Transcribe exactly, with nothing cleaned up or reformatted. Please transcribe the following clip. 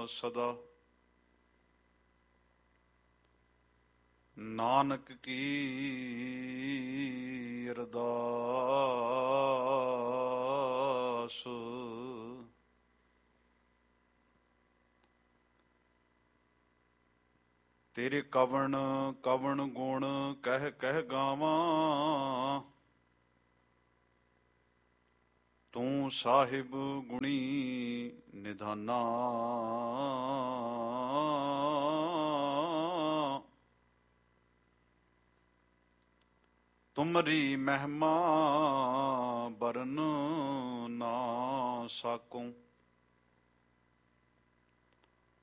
ਸਦਾ। ਨਾਨਕ ਕੀ ਅਰਦਾਸ। ਤੇਰੇ ਕਵਣ ਕਵਣ ਗੁਣ ਕਹਿ ਕਹਿ ਗਾਵਾਂ। ਤੂੰ ਸਾਹਿਬ ਗੁਣੀ ਨਿਧਾਨਾ। ਤੁਮਰੀ ਮਹਿਮਾ ਬਰਨ ਨਾ ਸਾਕੂੰ।